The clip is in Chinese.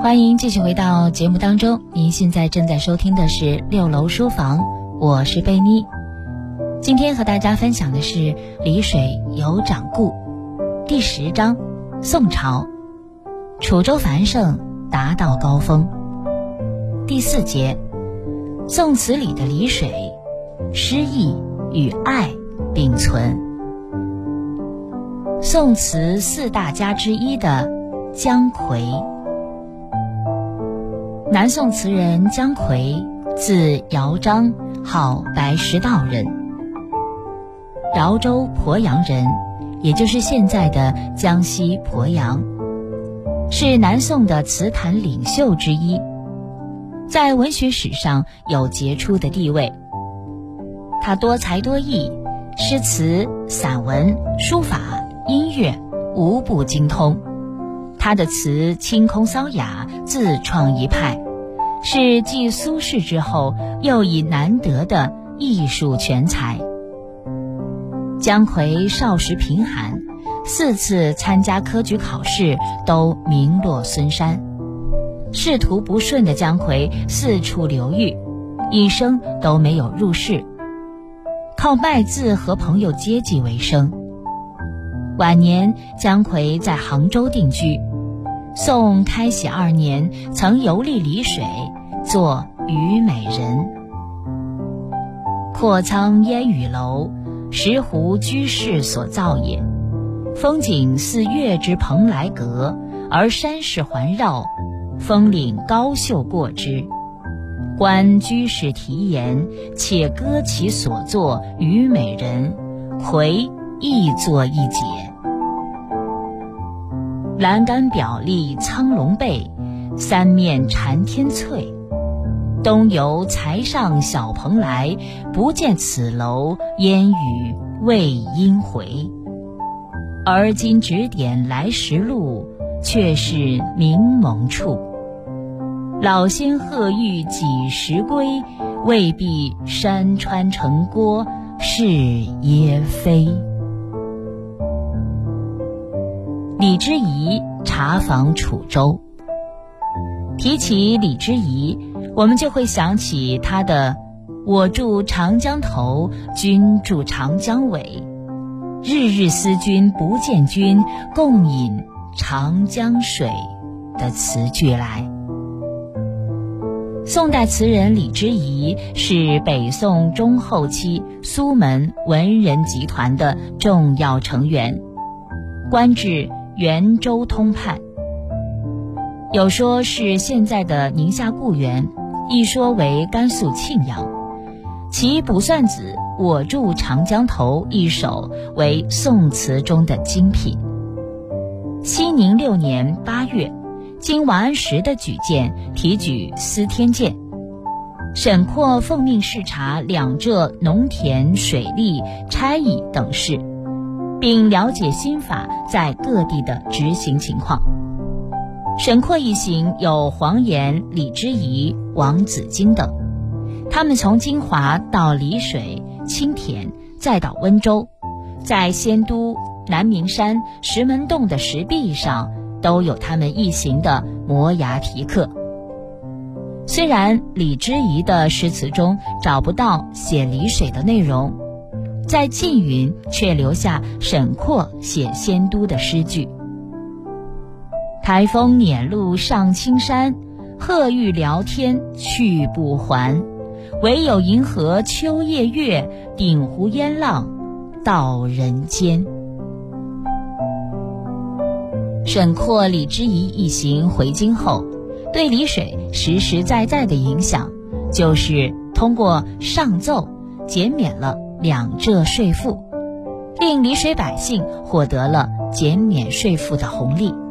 欢迎继续回到节目当中，您现在正在收听的是六楼书房，我是贝妮。今天和大家分享的是丽水有掌故第10章，宋朝，楚州繁盛达到高峰。第4节，宋词里的丽水，诗意与爱并存。宋词4大家之一的姜夔，南宋词人姜夔，字尧章，号白石道人，饶州鄱阳人，也就是现在的江西鄱阳，是南宋的词坛领袖之一，在文学史上有杰出的地位。他多才多艺，诗词、散文、书法、音乐无不精通。他的词清空骚雅，自创一派，是继苏轼之后又一难得的艺术全才。姜夔少时贫寒，4次参加科举考试都名落孙山，仕途不顺的姜夔四处流寓，一生都没有入仕，靠卖字和朋友接济为生。晚年姜夔在杭州定居，宋开禧2年曾游历丽水，作《虞美人》。阔苍烟雨楼，石湖居士所造也。风景似月之蓬莱阁，而山势环绕，峰岭高秀过之。观居士题言，且歌其所作《虞美人》，夔亦作一解。栏杆表立苍龙背，三面缠天翠。东游才上小蓬莱，不见此楼烟雨未应回。而今指点来时路，却是明蒙处。老仙鹤欲几时归？未必山川城郭是耶非。李之仪查访楚州。提起李之仪，我们就会想起他的我住长江头，君住长江尾，日日思君不见君，共饮长江水的词句来。宋代词人李之仪是北宋中后期苏门文人集团的重要成员，官至元州通判，有说是现在的宁夏固原，一说为甘肃庆阳。其《卜算子·我住长江头》一首为宋词中的精品。熙宁6年8月，经王安石的举荐，提举司天监，沈括奉命视察两浙农田、水利、差役等事，并了解新法在各地的执行情况。沈括一行有黄岩、李之仪、王子京等，他们从金华到丽水、青田，再到温州，在仙都、南明山、石门洞的石壁上都有他们一行的摩崖题刻。虽然李之仪的诗词中找不到写丽水的内容，在缙云却留下沈括写仙都的诗句。台风碾路上青山，鹤欲聊天去不还。唯有银河秋夜月，鼎湖烟浪到人间。沈括、李之仪一行回京后，对丽水实实在在的影响，就是通过上奏减免了两浙税赋，令丽水百姓获得了减免税赋的红利。